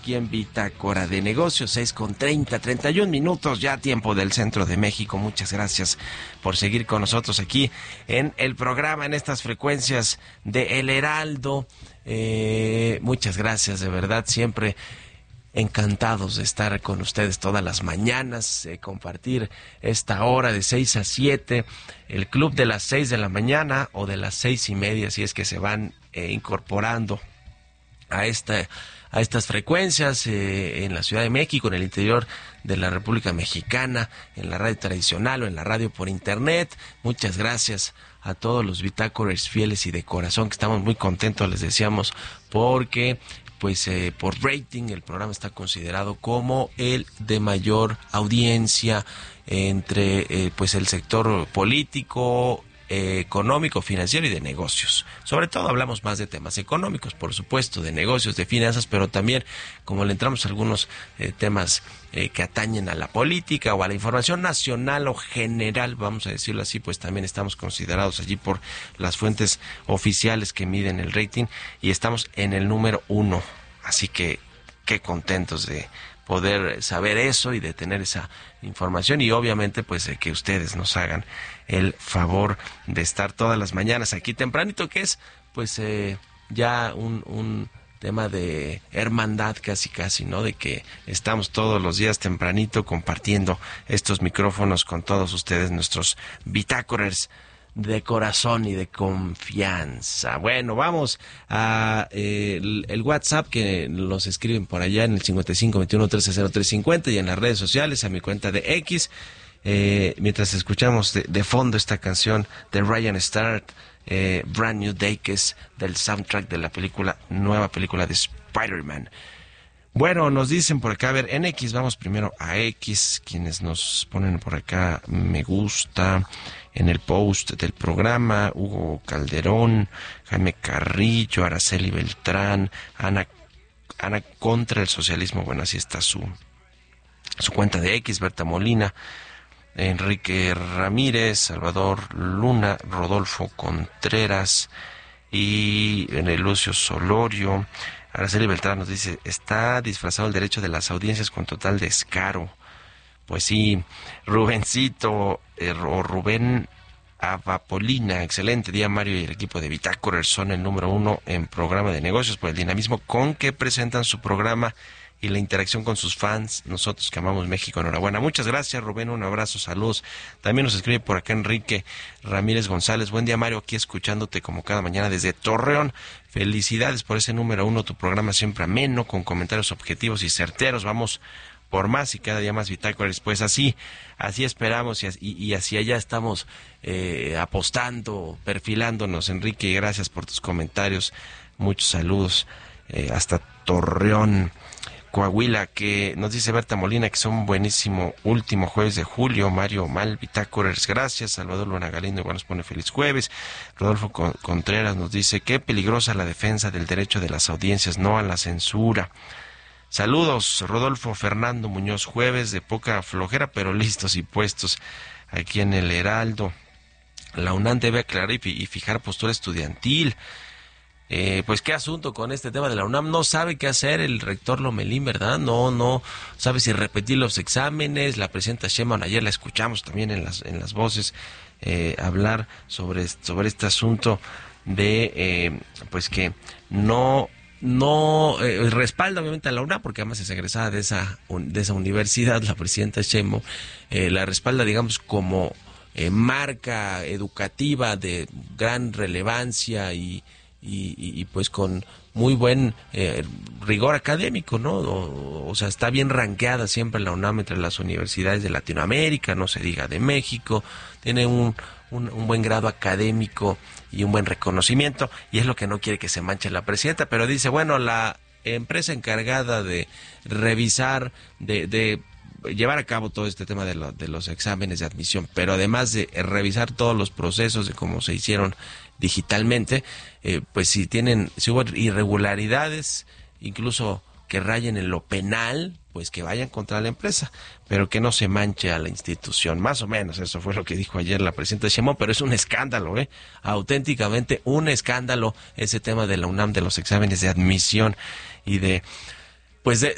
aquí en Bitácora de Negocios, 31 minutos, ya tiempo del centro de México. Muchas gracias por seguir con nosotros aquí en el programa, en estas frecuencias de El Heraldo. Muchas gracias, de verdad, siempre encantados de estar con ustedes todas las mañanas, compartir esta hora de 6 a 7, el club de las 6 de la mañana o de las 6:30, si es que se van incorporando a estas frecuencias en la Ciudad de México, en el interior de la República Mexicana, en la radio tradicional o en la radio por internet. Muchas gracias a todos los bitácoras fieles y de corazón, que estamos muy contentos, les decíamos, porque por rating el programa está considerado como el de mayor audiencia entre el sector político, económico, financiero y de negocios. Sobre todo hablamos más de temas económicos, por supuesto, de negocios, de finanzas, pero también, como le entramos a algunos temas que atañen a la política o a la información nacional o general, vamos a decirlo así, pues también estamos considerados allí por las fuentes oficiales que miden el rating y estamos en el número 1. Así que qué contentos de poder saber eso y de tener esa información, y obviamente de que ustedes nos hagan el favor de estar todas las mañanas aquí tempranito, que es ya un tema de hermandad casi, ¿no? De que estamos todos los días tempranito compartiendo estos micrófonos con todos ustedes, nuestros bitácorers de corazón y de confianza. Bueno, vamos a el WhatsApp, que los escriben por allá en el 5521130350 y en las redes sociales, a mi cuenta de X, mientras escuchamos de fondo esta canción de Ryan Starr, Brand New Day, que es del soundtrack de la nueva película de Spider-Man. Bueno, nos dicen por acá, a ver, en X, vamos primero a X, quienes nos ponen por acá me gusta en el post del programa: Hugo Calderón, Jaime Carrillo, Araceli Beltrán, Ana contra el socialismo. Bueno, así está su cuenta de X, Berta Molina, Enrique Ramírez, Salvador Luna, Rodolfo Contreras y Lucio Solorio. Araceli Beltrán nos dice: está disfrazado el derecho de las audiencias con total descaro. Pues sí, Rubencito o Rubén Avapolina, excelente día Mario y el equipo de Bitácora, son el número 1 en programa de negocios por el dinamismo con que presentan su programa y la interacción con sus fans. Nosotros que amamos México, enhorabuena. Muchas gracias, Rubén, un abrazo, saludos. También nos escribe por acá Enrique Ramírez González: buen día Mario, aquí escuchándote como cada mañana desde Torreón. Felicidades por ese número 1, tu programa siempre ameno, con comentarios objetivos y certeros. Vamos por más y cada día más bitácoras. Pues así esperamos y hacia allá estamos apostando, perfilándonos. Enrique, gracias por tus comentarios, muchos saludos hasta Torreón, Coahuila, que nos dice Berta Molina que son buenísimo último jueves de julio. Mario Mal, bitácoras, gracias. Salvador Luna Galindo igual nos pone feliz jueves. Rodolfo Contreras nos dice: qué peligrosa la defensa del derecho de las audiencias, no a la censura. Saludos, Rodolfo Fernando Muñoz, jueves de poca flojera, pero listos y puestos aquí en el Heraldo. La UNAM debe aclarar y fijar postura estudiantil. Pues qué asunto con este tema de la UNAM. No sabe qué hacer el rector Lomelín, ¿verdad? No sabe si repetir los exámenes. La presidenta Sheinbaum, ayer la escuchamos también en las voces hablar sobre este asunto de que no respalda obviamente a la UNAM, porque además es egresada de esa universidad. La presidenta Sheinbaum la respalda, digamos, como marca educativa de gran relevancia y pues con muy buen rigor académico, ¿no? O sea, está bien rankeada siempre la UNAM entre las universidades de Latinoamérica, no se diga de México. Tiene un buen grado académico y un buen reconocimiento, y es lo que no quiere que se manche la presidenta. Pero dice, bueno, la empresa encargada de revisar, de llevar a cabo todo este tema de los exámenes de admisión, pero además de revisar todos los procesos de cómo se hicieron digitalmente, pues si hubo irregularidades, incluso que rayen en lo penal, pues que vayan contra la empresa, pero que no se manche a la institución. Más o menos eso fue lo que dijo ayer la presidenta Sheinbaum, pero es un escándalo, auténticamente un escándalo ese tema de la UNAM, de los exámenes de admisión y de